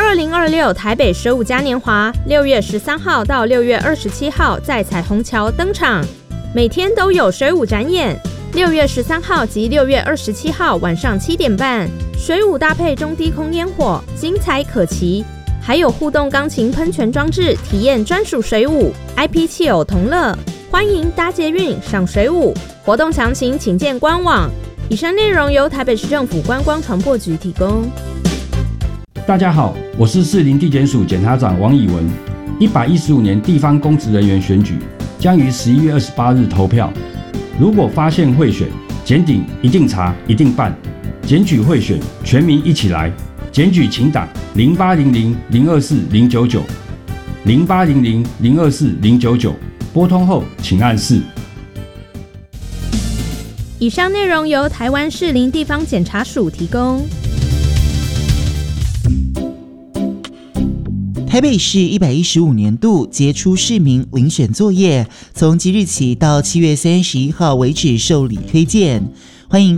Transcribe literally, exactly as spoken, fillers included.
二零二六台北水舞嘉年华六月十三号到六月二十七号在彩虹桥登场，每天都有水舞展演。六月十三号及六月二十七号晚上七点半，水舞搭配中低空烟火，精彩可期。还有互动钢琴喷泉装置，体验专属水舞 I P 汽偶同乐。欢迎搭捷运赏水舞，活动详情请见官网。以上内容由台北市政府观光传播局提供。 大家好，我是士林地检署检察长王以文。一百一十五年地方公职人员选举将于十一月二十八日投票。如果发现贿选，检警一定查，一定办。检举贿选，全民一起来。检举请打零八零零零二四零九九零八零零零二四零九九，拨通后请按四。 以上内容由台湾士林地方检察署提供。 台北市一百一十五年度杰出市民遴选作业，从即日起到七月三十一号为止受理推荐，欢迎